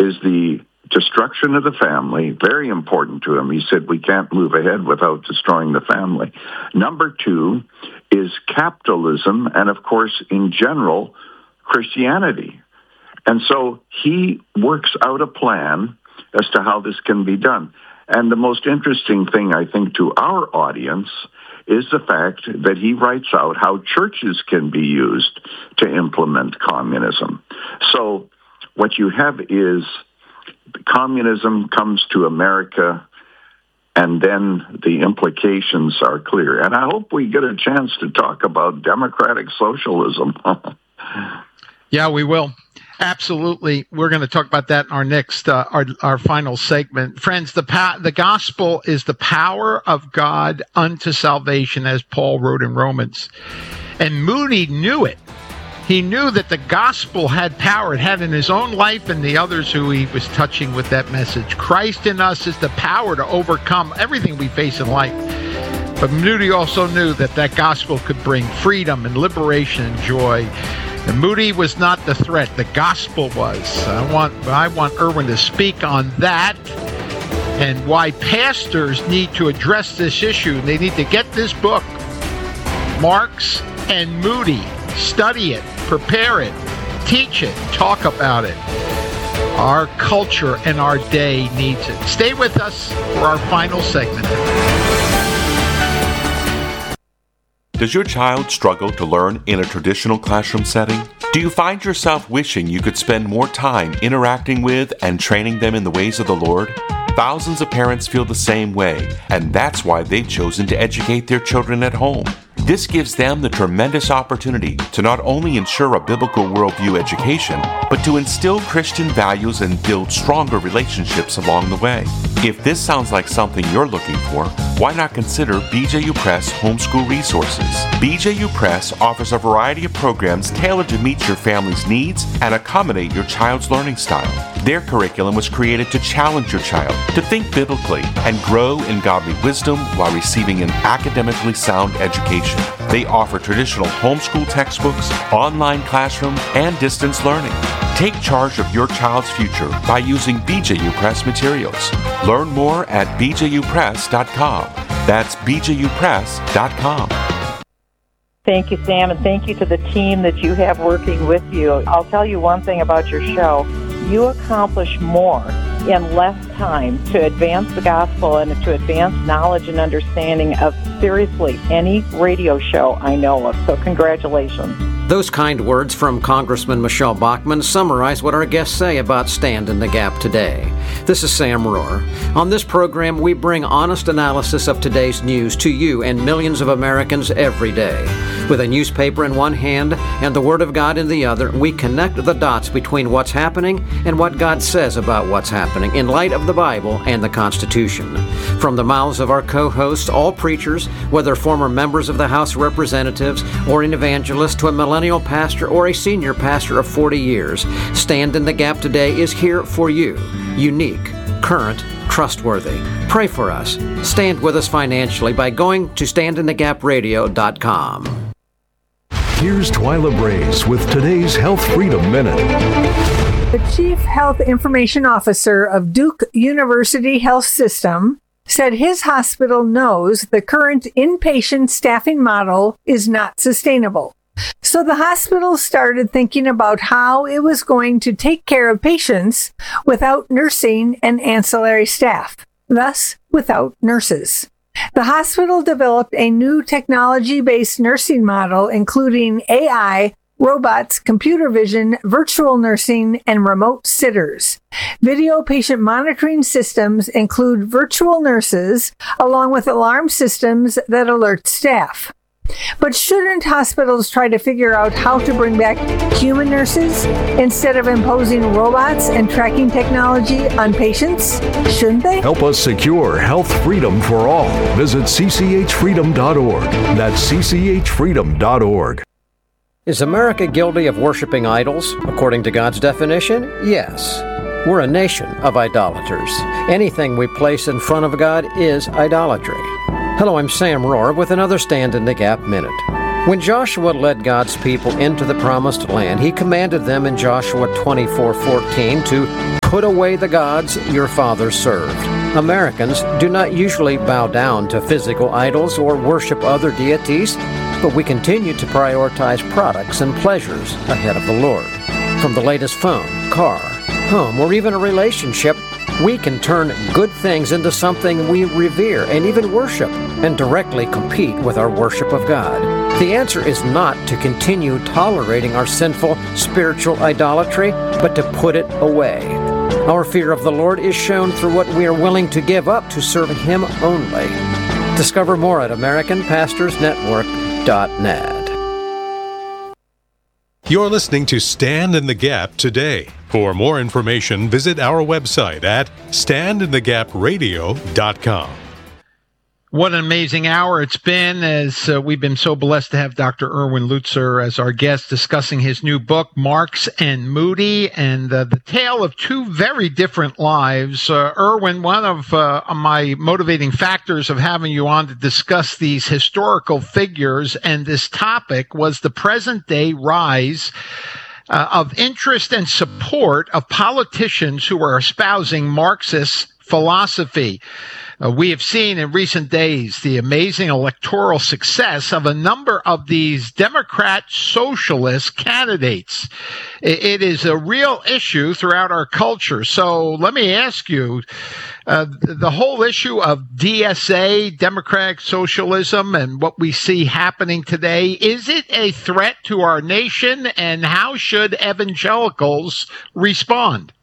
is the destruction of the family, very important to him. He said we can't move ahead without destroying the family. Number two is capitalism, and of course, in general, Christianity. And so he works out a plan as to how this can be done. And the most interesting thing, I think, to our audience is the fact that he writes out how churches can be used to implement communism. So what you have is communism comes to America, and then the implications are clear. And I hope we get a chance to talk about democratic socialism. Yeah, we will. Absolutely. We're going to talk about that in our next, our final segment. Friends, the gospel is the power of God unto salvation, as Paul wrote in Romans. And Moody knew it. He knew that the gospel had power. It had in his own life and the others who he was touching with that message. Christ in us is the power to overcome everything we face in life. But Moody also knew that that gospel could bring freedom and liberation and joy. And Moody was not the threat. The gospel was. I want Erwin to speak on that and why pastors need to address this issue. They need to get this book, Marx and Moody. Study it, prepare it, teach it, talk about it. Our culture and our day needs it. Stay with us for our final segment. Does your child struggle to learn in a traditional classroom setting? Do you find yourself wishing you could spend more time interacting with and training them in the ways of the Lord? Thousands of parents feel the same way, and that's why they've chosen to educate their children at home. This gives them the tremendous opportunity to not only ensure a biblical worldview education, but to instill Christian values and build stronger relationships along the way. If this sounds like something you're looking for, why not consider BJU Press Homeschool Resources? BJU Press offers a variety of programs tailored to meet your family's needs and accommodate your child's learning style. Their curriculum was created to challenge your child to think biblically and grow in godly wisdom while receiving an academically sound education. They offer traditional homeschool textbooks, online classroom, and distance learning. Take charge of your child's future by using BJU Press materials. Learn more at bjupress.com. That's bjupress.com. Thank you, Sam, and thank you to the team that you have working with you. I'll tell you one thing about your show. You accomplish more in less time to advance the gospel and to advance knowledge and understanding of seriously any radio show I know of. So congratulations. Those kind words from Congressman Michelle Bachmann summarize what our guests say about Stand in the Gap today. This is Sam Rohr. On this program, we bring honest analysis of today's news to you and millions of Americans every day. With a newspaper in one hand and the Word of God in the other, we connect the dots between what's happening and what God says about what's happening in light of the Bible and the Constitution. From the mouths of our co-hosts, all preachers, whether former members of the House of Representatives or an evangelist to a millennial pastor or a senior pastor of 40 years, Stand in the Gap today is here for you. Unique, current, trustworthy. Pray for us. Stand with us financially by going to standinthegapradio.com. Here's Twyla Brace with today's Health Freedom Minute. The Chief Health Information Officer of Duke University Health System said his hospital knows the current inpatient staffing model is not sustainable. So the hospital started thinking about how it was going to take care of patients without nursing and ancillary staff, thus without nurses. The hospital developed a new technology-based nursing model, including AI, robots, computer vision, virtual nursing, and remote sitters. Video patient monitoring systems include virtual nurses, along with alarm systems that alert staff. But shouldn't hospitals try to figure out how to bring back human nurses instead of imposing robots and tracking technology on patients? Shouldn't they? Help us secure health freedom for all. Visit cchfreedom.org. That's cchfreedom.org. Is America guilty of worshiping idols, according to God's definition? Yes. We're a nation of idolaters. Anything we place in front of God is idolatry. Hello, I'm Sam Rohr with another Stand in the Gap Minute. When Joshua led God's people into the Promised Land, he commanded them in Joshua 24:14 to put away the gods your fathers served. Americans do not usually bow down to physical idols or worship other deities, but we continue to prioritize products and pleasures ahead of the Lord. From the latest phone, car, home, or even a relationship, we can turn good things into something we revere and even worship, and directly compete with our worship of God. The answer is not to continue tolerating our sinful spiritual idolatry, but to put it away. Our fear of the Lord is shown through what we are willing to give up to serve Him only. Discover more at AmericanPastorsNetwork.net. You're listening to Stand in the Gap today. For more information, visit our website at standinthegapradio.com. What an amazing hour it's been, as we've been so blessed to have Dr. Erwin Lutzer as our guest, discussing his new book, Marx and Moody, and the tale of two very different lives. Erwin, one of my motivating factors of having you on to discuss these historical figures and this topic was the present-day rise of interest and support of politicians who are espousing Marxist philosophy. We have seen in recent days the amazing electoral success of a number of these Democrat socialist candidates. It is a real issue throughout our culture. So let me ask you, the whole issue of DSA, democratic socialism, and what we see happening today, is it a threat to our nation, and how should evangelicals respond?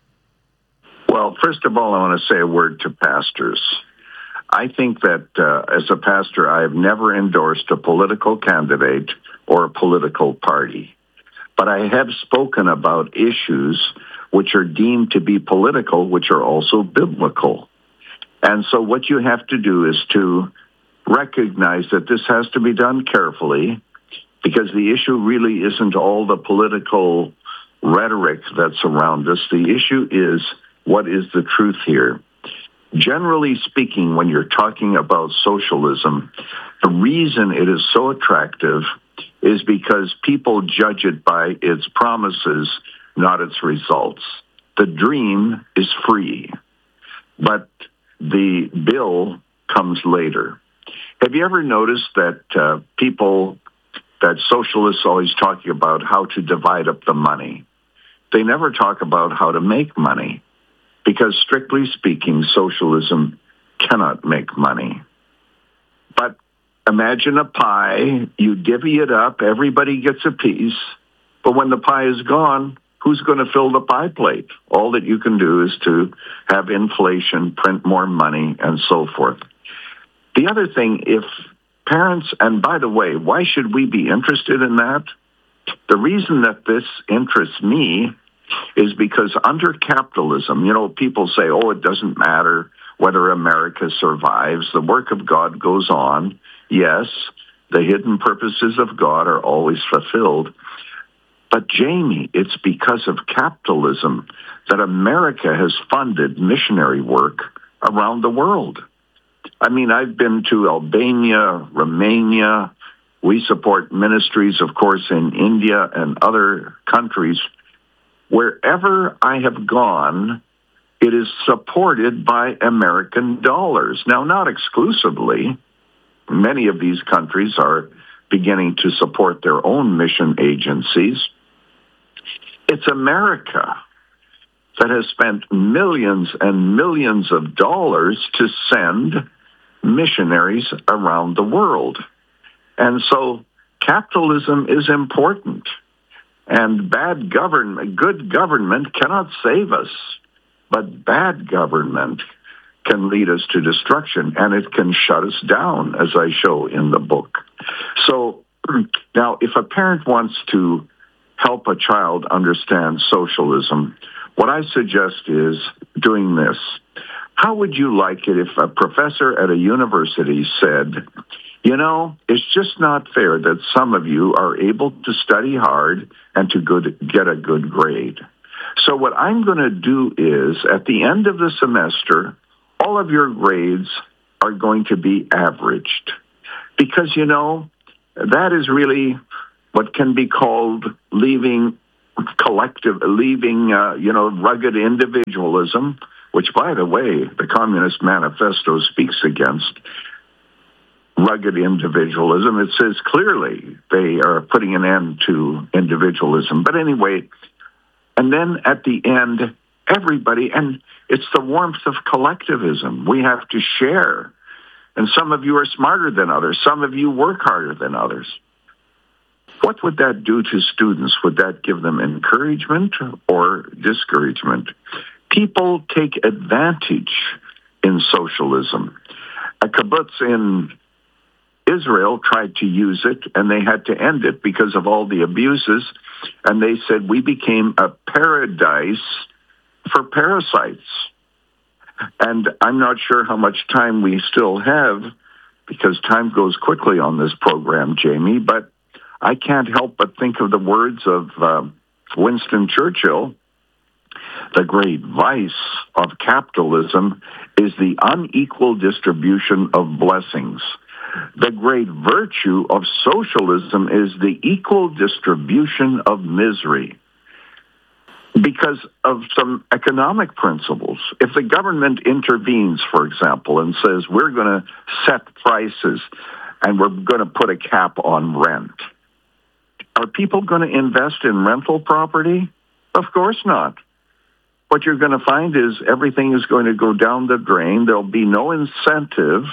Well, first of all, I want to say a word to pastors. I think that as a pastor, I have never endorsed a political candidate or a political party. But I have spoken about issues which are deemed to be political, which are also biblical. And so what you have to do is to recognize that this has to be done carefully, because the issue really isn't all the political rhetoric that's around us. The issue is, what is the truth here? Generally speaking, when you're talking about socialism, the reason it is so attractive is because people judge it by its promises, not its results. The dream is free, but the bill comes later. Have you ever noticed that that socialists always talking about how to divide up the money? They never talk about how to make money. Because strictly speaking, socialism cannot make money. But imagine a pie, you divvy it up, everybody gets a piece, but when the pie is gone, who's going to fill the pie plate? All that you can do is to have inflation, print more money, and so forth. The other thing, if parents, and by the way, why should we be interested in that? The reason that this interests me is because under capitalism, people say, oh, it doesn't matter whether America survives. The work of God goes on. Yes, the hidden purposes of God are always fulfilled. But Jamie, it's because of capitalism that America has funded missionary work around the world. I mean, I've been to Albania, Romania. We support ministries, of course, in India and other countries. Wherever I have gone, it is supported by American dollars. Now, not exclusively. Many of these countries are beginning to support their own mission agencies. It's America that has spent millions and millions of dollars to send missionaries around the world. And so capitalism is important. And good government cannot save us, but bad government can lead us to destruction, and it can shut us down, as I show in the book. So now, if a parent wants to help a child understand socialism, what I suggest is doing this. How would you like it if a professor at a university said, it's just not fair that some of you are able to study hard and to get a good grade. So what I'm going to do is, at the end of the semester, all of your grades are going to be averaged. Because, that is really what can be called leaving leaving rugged individualism, which, by the way, the Communist Manifesto speaks against rugged individualism. It says clearly they are putting an end to individualism. But anyway, and then at the end, everybody, and it's the warmth of collectivism. We have to share. And some of you are smarter than others. Some of you work harder than others. What would that do to students? Would that give them encouragement or discouragement? People take advantage in socialism. A kibbutz in Israel tried to use it, and they had to end it because of all the abuses. And they said, we became a paradise for parasites. And I'm not sure how much time we still have, because time goes quickly on this program, Jamie, but I can't help but think of the words of Winston Churchill. The great vice of capitalism is the unequal distribution of blessings. The great virtue of socialism is the equal distribution of misery. Because of some economic principles. If the government intervenes, for example, and says, we're going to set prices and we're going to put a cap on rent, are people going to invest in rental property? Of course not. What you're going to find is everything is going to go down the drain. There'll be no incentive.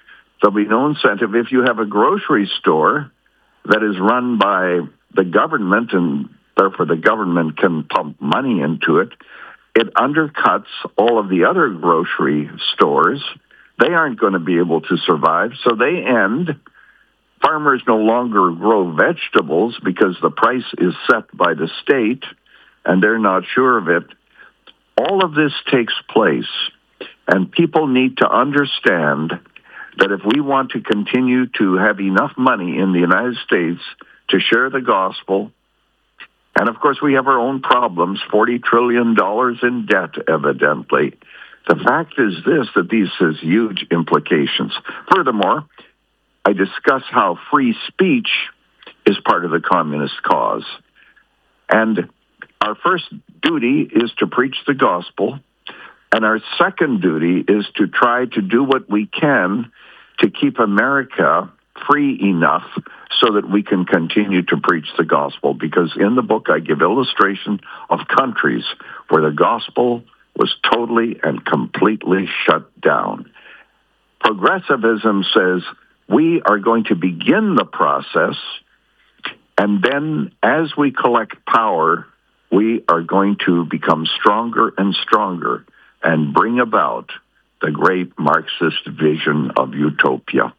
If you have a grocery store that is run by the government, and therefore the government can pump money into it, it undercuts all of the other grocery stores. They aren't going to be able to survive, so they end. Farmers no longer grow vegetables because the price is set by the state, and they're not sure of it. All of this takes place, and people need to understand that if we want to continue to have enough money in the United States to share the gospel, and of course we have our own problems, $40 trillion in debt, evidently. The fact is this, that this has huge implications. Furthermore, I discuss how free speech is part of the communist cause. And our first duty is to preach the gospel, and our second duty is to try to do what we can to keep America free enough so that we can continue to preach the gospel. Because in the book I give illustration of countries where the gospel was totally and completely shut down. Progressivism says we are going to begin the process, and then as we collect power, we are going to become stronger and stronger and bring about the great Marxist vision of utopia.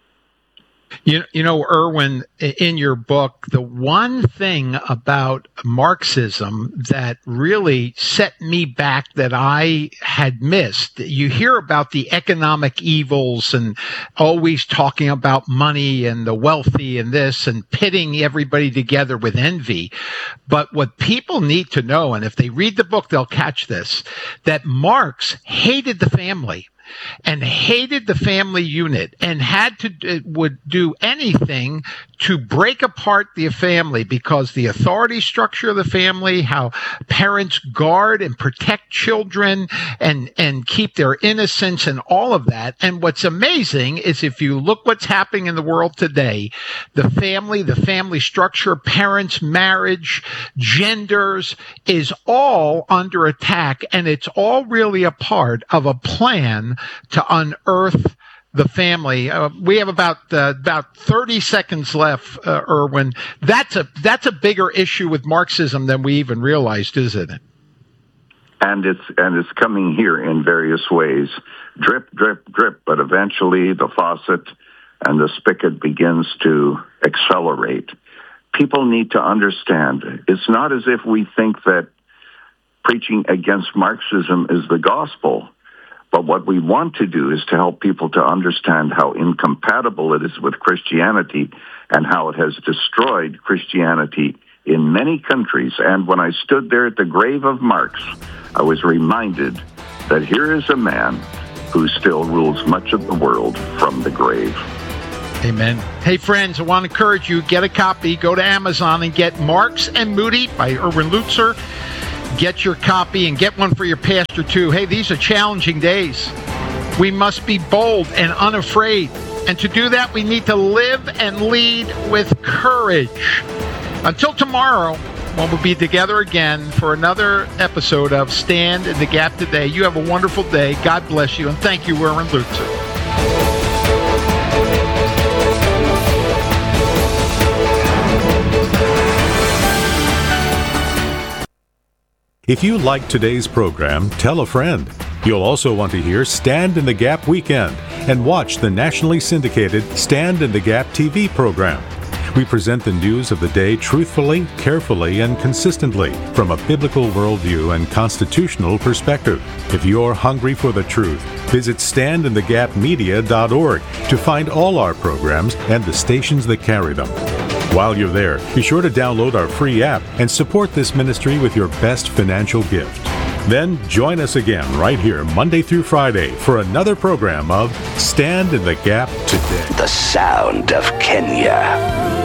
You know, Erwin, in your book, the one thing about Marxism that really set me back that I had missed, you hear about the economic evils and always talking about money and the wealthy and this and pitting everybody together with envy. But what people need to know, and if they read the book, they'll catch this, that Marx hated the family and hated the family unit and would do anything to break apart the family, because the authority structure of the family, how parents guard and protect children and keep their innocence and all of that. And what's amazing is if you look what's happening in the world today, the family structure, parents, marriage, genders is all under attack, and it's all really a part of a plan to unearth the family. We have about 30 seconds left, Erwin. That's a bigger issue with Marxism than we even realized, isn't it? And it's coming here in various ways. Drip, drip, drip, but eventually the faucet and the spigot begins to accelerate. People need to understand, it's not as if we think that preaching against Marxism is the gospel. But what we want to do is to help people to understand how incompatible it is with Christianity and how it has destroyed Christianity in many countries. And when I stood there at the grave of Marx, I was reminded that here is a man who still rules much of the world from the grave. Amen. Hey, friends, I want to encourage you, get a copy. Go to Amazon and get Marks and Moody by Erwin Lutzer. Get your copy and get one for your pastor, too. Hey, these are challenging days. We must be bold and unafraid. And to do that, we need to live and lead with courage. Until tomorrow, when we'll be together again for another episode of Stand in the Gap Today, you have a wonderful day. God bless you. And thank you, Erwin Lutzer. If you like today's program, tell a friend. You'll also want to hear Stand in the Gap Weekend and watch the nationally syndicated Stand in the Gap TV program. We present the news of the day truthfully, carefully, and consistently from a biblical worldview and constitutional perspective. If you're hungry for the truth, visit standinthegapmedia.org to find all our programs and the stations that carry them. While you're there, be sure to download our free app and support this ministry with your best financial gift. Then join us again right here Monday through Friday for another program of Stand in the Gap Today. The sound of Kenya.